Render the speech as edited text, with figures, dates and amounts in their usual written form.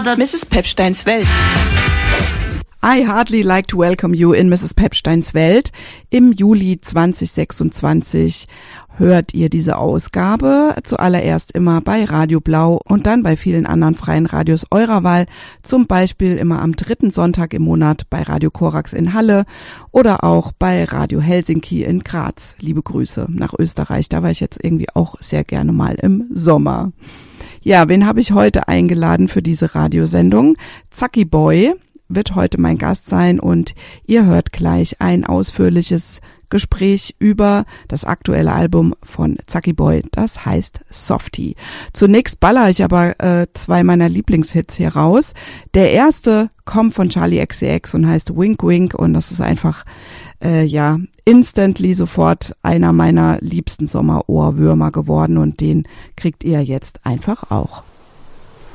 aber Mrs. Pepsteins Welt. I hardly like to welcome you in Mrs. Pepsteins Welt. Im Juli 2026 hört ihr diese Ausgabe zuallererst immer bei Radio Blau und dann bei vielen anderen freien Radios eurer Wahl, zum Beispiel immer am 3. Sonntag im Monat bei Radio Korax in Halle oder auch bei Radio Helsinki in Graz. Liebe Grüße nach Österreich, da war ich jetzt irgendwie auch sehr gerne mal im Sommer. Ja, wen habe ich heute eingeladen für diese Radiosendung? Zacki Boy wird heute mein Gast sein und ihr hört gleich ein ausführliches Gespräch über das aktuelle Album von Zacki Boy, das heißt Softie. Zunächst baller ich aber zwei meiner Lieblingshits hier raus. Der erste kommt von Charli XCX und heißt Wink Wink und das ist einfach instantly sofort einer meiner liebsten Sommerohrwürmer geworden und den kriegt ihr jetzt einfach auch.